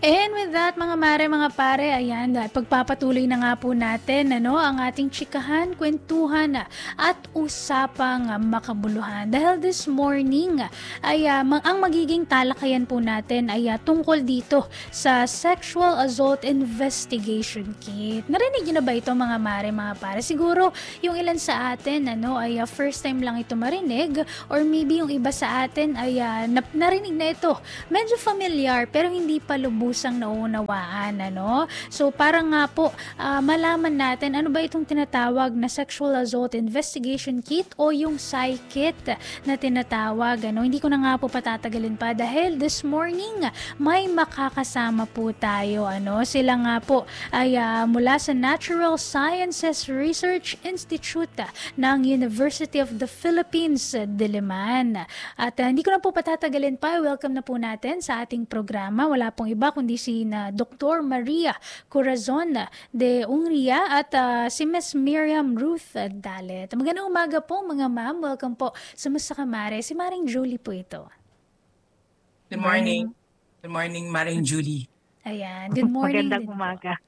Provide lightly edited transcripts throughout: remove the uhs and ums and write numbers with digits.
And with that, mga mare, mga pare, ayan, pagpapatuloy na nga po natin ang ating chikahan, kwentuhan at usapang makabuluhan. Dahil this morning ay ang magiging talakayan po natin ay tungkol dito sa Sexual Assault Investigation Kit. Narinig niyo na ba ito, mga mare, mga pare? Siguro yung ilan sa atin ay first time lang ito marinig, or maybe yung iba sa atin ay narinig na ito. Medyo familiar pero hindi pa lubusang naunawaan. So parang nga po malaman natin ano ba itong tinatawag na Sexual Assault Investigation Kit o yung PSY-Kit na tinatawag. Hindi ko na nga po patatagalin pa dahil this morning may makakasama po tayo. Sila nga po ay mula sa Natural Sciences Research Institute ng University of the Philippines, Diliman. At hindi ko na po patatagalin pa, welcome na po natin sa ating programa. Wala pong iba kundi si Dr. Maria Corazon de Ungria at si Ms. Miriam Ruth Dalet. Magandang umaga po, mga ma'am. Welcome po sa Musta Ka Mare. Si Maring Julie po ito. Good morning. Good morning, Maring Julie. Ayan, good morning. Magandang umaga.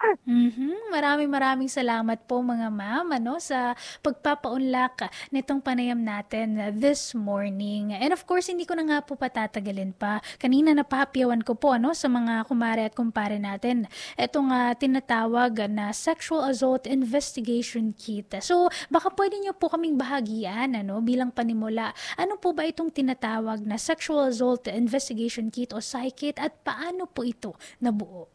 Maraming salamat po, mga ma'am sa pagpapaunlak nitong panayam natin this morning. And of course, hindi ko na nga po patatagalin pa. Kanina napahapyawan ko po sa mga kumare at kumpare natin itong tinatawag na Sexual Assault Investigation Kit. So baka pwede niyo po kaming bahagian bilang panimula. Ano po ba itong tinatawag na Sexual Assault Investigation Kit o PSY-Kit at paano po ito nabuo?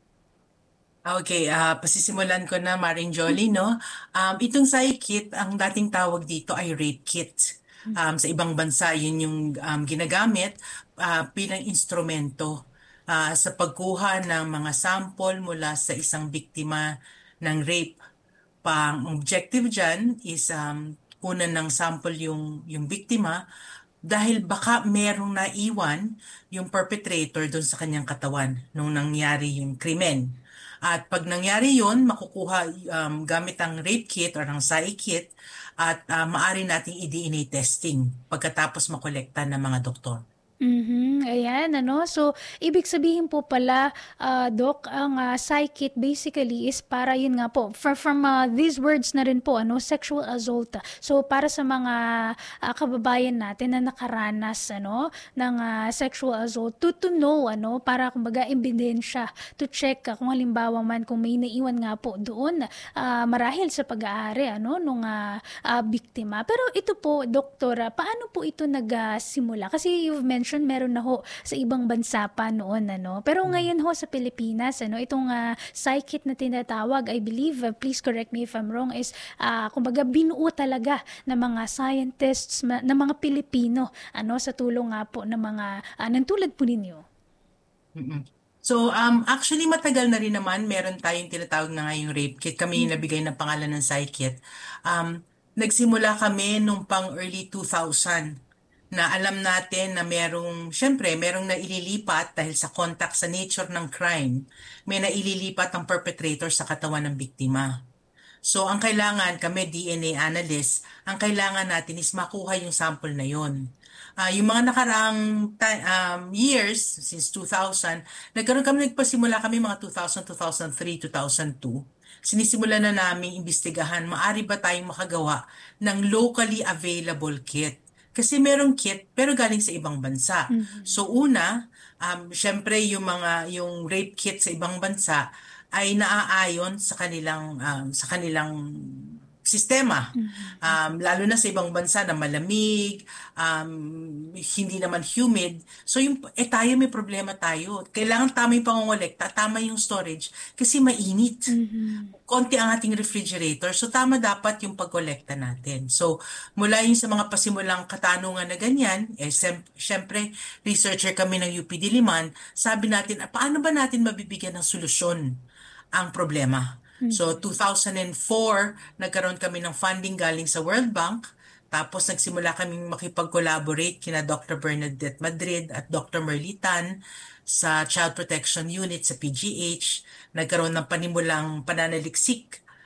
Okay, pasisimulan ko na, Maring Jolie, no? Itong PSY-Kit, ang dating tawag dito ay rape kit. Sa ibang bansa, yun yung ginagamit bilang instrumento sa pagkuha ng mga sample mula sa isang biktima ng rape. Ang objective dyan is kunan ng sample yung biktima dahil baka merong naiwan yung perpetrator doon sa kanyang katawan nung nangyari yung krimen. At pag nangyari yun, makukuha gamit ang rape kit or ang PSY-Kit at maaari nating i-DNA testing pagkatapos makolekta ng mga doktor. Ayan, So, ibig sabihin po pala, Doc, ang PSY-Kit basically is para yun nga po, from these words na rin po, sexual assault. So, para sa mga kababayan natin na nakaranas ng sexual assault, to know, para kumbaga ebidensya, to check kung halimbawa man kung may naiwan nga po doon, marahil sa pag-aari, nung biktima. Pero ito po, Doktor, paano po ito nagsimula? Kasi you've mentioned meron na ho sa ibang bansa pa noon pero ngayon ho sa Pilipinas itong PSY-Kit na tinatawag, I believe, please correct me if I'm wrong, is kumbaga binuo talaga ng mga scientists ng mga Pilipino sa tulong nga po ng mga nantulad po ninyo. So actually matagal na rin naman meron tayong tinatawag na ngayong rape kit. Kami yung nabigay ng pangalan ng PSY-Kit. Nagsimula kami nung pang early 2000 na alam natin na merong naililipat dahil sa contact sa nature ng crime, may naililipat ang perpetrator sa katawan ng biktima. So ang kailangan, kami DNA analyst, ang kailangan natin is makuha yung sample na yon. Yung mga nakaraang years, since 2000, nagpasimula kami mga 2000, 2003, 2002. Sinisimula na namin imbestigahan, maari ba tayong makagawa ng locally available kit? Kasi merong kit pero galing sa ibang bansa. So una, syempre yung rape kit sa ibang bansa ay naaayon sa kanilang sistema. Lalo na sa ibang bansa na malamig, hindi naman humid. So tayo may problema tayo. Kailangan tama yung pangongolekta, tama yung storage kasi mainit. Konti ang ating refrigerator. So tama dapat yung pagkolekta natin. So mula yung sa mga pasimulang katanungan na ganyan, syempre researcher kami ng UP Diliman, sabi natin, paano ba natin mabibigyan ng solusyon ang problema? So 2004, nagkaroon kami ng funding galing sa World Bank. Tapos nagsimula kaming makipag-collaborate kina Dr. Bernadette Madrid at Dr. Merlitan sa Child Protection Unit sa PGH. Nagkaroon ng panimulang pananaliksik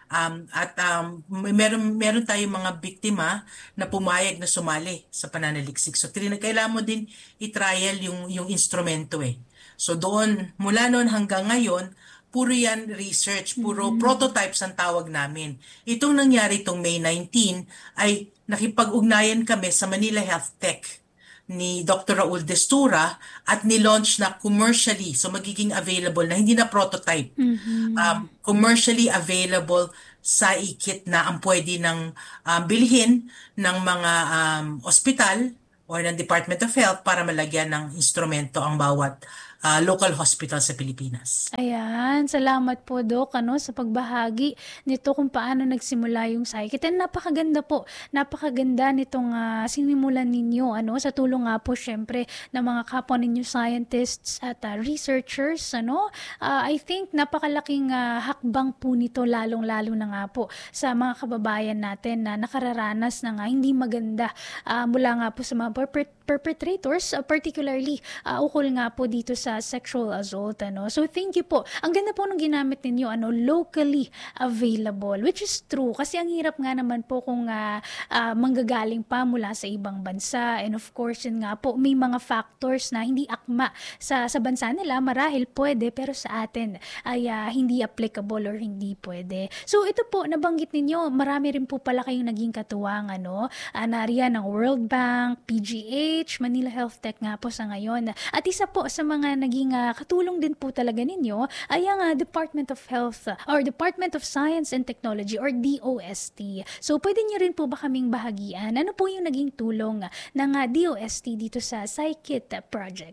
Meron tayong mga biktima na pumayag na sumali sa pananaliksik. So kailangan mo din i-trial yung instrumento eh. So doon, mula noon hanggang ngayon, puro yan research, puro prototypes ang tawag namin. Itong nangyari itong May 19 ay nakipag-ugnayan kami sa Manila Health Tech ni Dr. Raul Destura at ni-launch na commercially, so magiging available na, hindi na prototype. Commercially available sa ikit na ang pwede ng bilhin ng mga ospital or ng Department of Health para malagyan ng instrumento ang bawat local hospital sa Pilipinas. Ayan, salamat po Doc sa pagbahagi nito kung paano nagsimula yung Psychit. And napakaganda po, napakaganda nitong sinimulan ninyo sa tulong nga po syempre ng mga kapwa ninyo scientists at researchers. I think napakalaking hakbang po nito lalong-lalo na nga po sa mga kababayan natin na nakararanas ng hindi maganda mula nga po sa mga perpetrators, particularly ukol nga po dito sa sexual assault. So thank you po. Ang ganda po nung ginamit ninyo, locally available, which is true. Kasi ang hirap nga naman po kung manggagaling pa mula sa ibang bansa. And of course, yun nga po, may mga factors na hindi akma sa bansa nila. Marahil pwede, pero sa atin ay hindi applicable or hindi pwede. So ito po, nabanggit ninyo, marami rin po pala kayong naging katuwang, nariyan ng World Bank, PGH, Manila Health Tech nga po sa ngayon. At isa po sa mga naging katulong din po talaga ninyo ay ang Department of Health or Department of Science and Technology or DOST. So pwede niyo rin po ba kaming bahagian? Ano po yung naging tulong ng DOST dito sa Psychit project?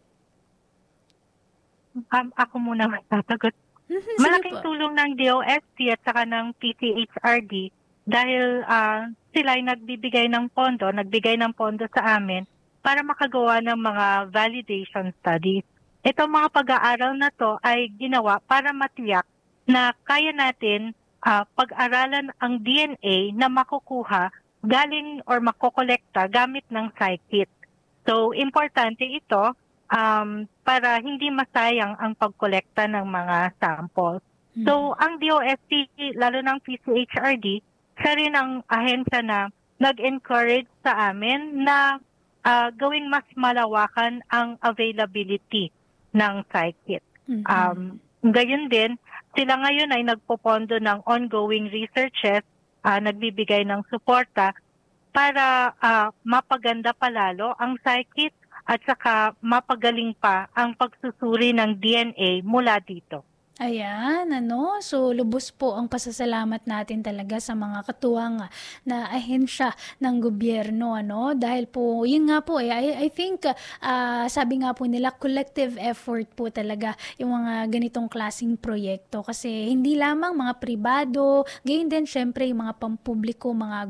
Ako muna magsasagot. Malaking tulong ng DOST at saka ng PCHRD dahil sila ay nagbigay ng pondo sa amin para makagawa ng mga validation studies. Itong mga pag-aaral na to ay ginawa para matiyak na kaya natin pag-aralan ang DNA na makukuha galing or makokolekta gamit ng Psychit. So, importante ito para hindi masayang ang pagkolekta ng mga samples. So, ang DOST, lalo ng PCHRD, siya rin ang ahensya na nag-encourage sa amin na gawing mas malawakan ang availability ng Psychit. Gayon din, sila ngayon ay nagpopondo ng ongoing researches, nagbibigay ng suporta para mapaganda palalo ang Psychit at saka mapagaling pa ang pagsusuri ng DNA mula dito. Ayan, so lubos po ang pasasalamat natin talaga sa mga katuwang na ahensya ng gobyerno, dahil po, yun nga po I think, sabi nga po nila, collective effort po talaga yung mga ganitong klaseng proyekto kasi hindi lamang mga pribado, gayon din syempre yung mga pampubliko, mga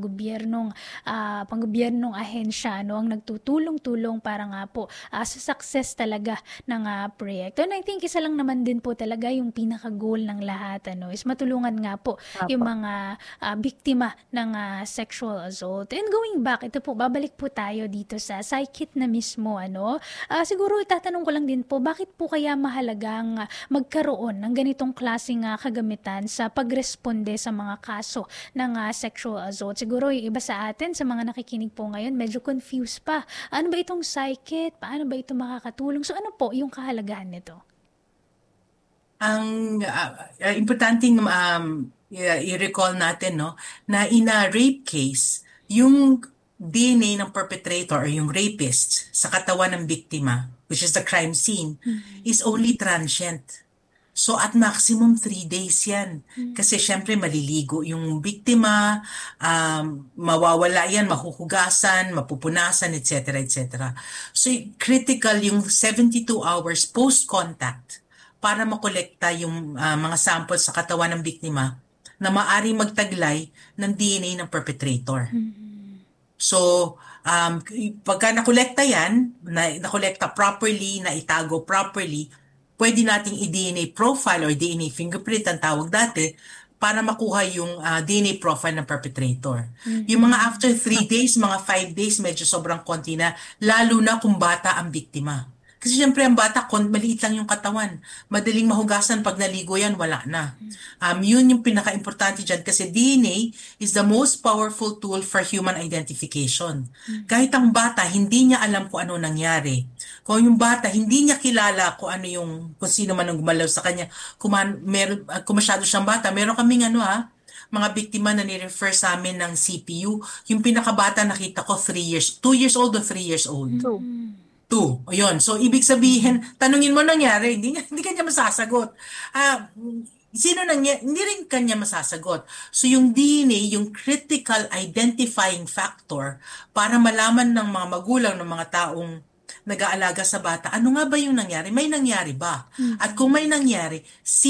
panggobyernong ahensya, ang nagtutulong-tulong para nga po sa success talaga ng proyekto. And I think isa lang naman din po talaga yung pinaka-goal ng lahat is matulungan nga po yung mga biktima ng sexual assault. And going back, ito po, babalik po tayo dito sa Psychit na mismo. Siguro itatanong ko lang din po, bakit po kaya mahalagang magkaroon ng ganitong klaseng kagamitan sa pagresponde sa mga kaso ng sexual assault? Siguro yung iba sa atin, sa mga nakikinig po ngayon, medyo confused pa. Ano ba itong Psychit? Paano ba ito makakatulong? So ano po yung kahalagahan nito? Ang importanteng i-recall natin na in a rape case, yung DNA ng perpetrator or yung rapist sa katawan ng biktima, which is the crime scene, is only transient. So at maximum 3 days yan. Kasi syempre maliligo yung biktima, mawawala yan, mahuhugasan, mapupunasan, etc. etc. So critical yung 72 hours post-contact para makolekta yung mga samples sa katawan ng biktima na maaring magtaglay ng DNA ng perpetrator. So, pagka nakolekta yan, nakolekta properly, naitago properly, pwede nating i-DNA profile or DNA fingerprint ang tawag dati para makuha yung DNA profile ng perpetrator. Yung mga after 3 days, mga 5 days, medyo sobrang konti na, lalo na kung bata ang biktima. Kasi syempre ang bata, maliit lang yung katawan. Madaling mahugasan pag naligo yan, wala na. Yun yung pinaka-importante dyan kasi DNA is the most powerful tool for human identification. Kahit ang bata, hindi niya alam kung ano nangyari. Kung yung bata, hindi niya kilala kung ano kung sino man ang gumalaw sa kanya. Kung masyado siyang bata, meron kaming mga biktima na ni-refer sa amin ng CPU. Yung pinakabata nakita ko 2 years old o 3 years old. So, 2. O yun. So, ibig sabihin, tanungin mo nangyari, hindi kanya masasagot. Hindi rin kanya masasagot. So, yung DNA, yung critical identifying factor para malaman ng mga magulang, ng mga taong nag-aalaga sa bata, ano nga ba yung nangyari? May nangyari ba? At kung may nangyari,